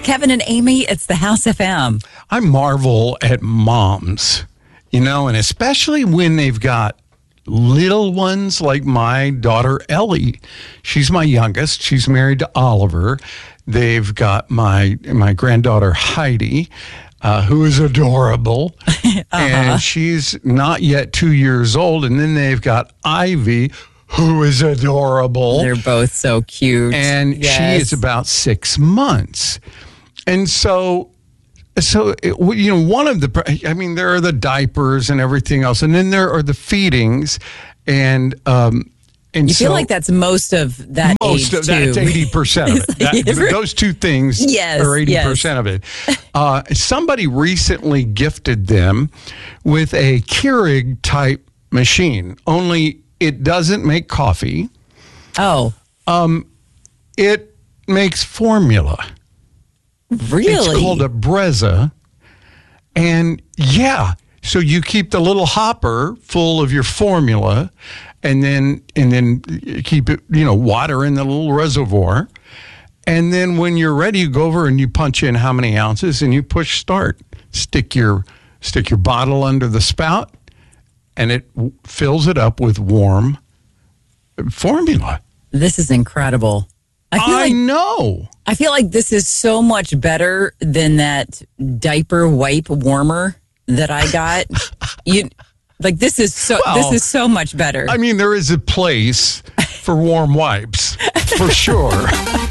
Kevin and Amy. It's the House FM. I marvel at moms, and especially when they've got little ones like my daughter, Ellie. She's my youngest. She's married to Oliver. They've got my granddaughter, Heidi, who is adorable. And she's not yet 2 years old. And then they've got Ivy, who is adorable. They're both so cute. And she is about 6 months. And so one of there are the diapers and everything else. And then there are the feedings. And you feel like that's most of that age, that's too. 80% of it. Those two things are 80% of it. Somebody recently gifted them with a Keurig type machine, only it doesn't make coffee. Oh. It makes formula. Really? It's called a Brezza. And so you keep the little hopper full of your formula and then keep it, water in the little reservoir. And then when you're ready, you go over and you punch in how many ounces and you push start. Stick your bottle under the spout and it fills it up with warm formula. This is incredible. I know. I feel like this is so much better than that diaper wipe warmer that I got. This is so much better. I mean, there is a place for warm wipes, for sure.